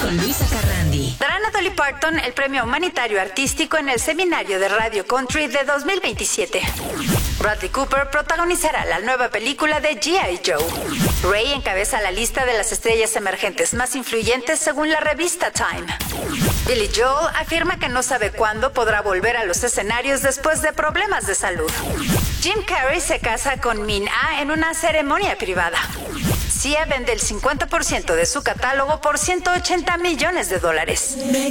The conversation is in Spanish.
con Luisa Carrandi. Darán a Dolly Parton el premio humanitario artístico en el Seminario de Radio Country de 2027. Bradley Cooper protagonizará la nueva película de G.I. Joe. Rey encabeza la lista de las estrellas emergentes más influyentes según la revista Time. Billy Joel afirma que no sabe cuándo podrá volver a los escenarios después de problemas de salud. Jim Carrey se casa con Min Ah en una ceremonia privada. Sia vende el 50% de su catálogo por $180 millones.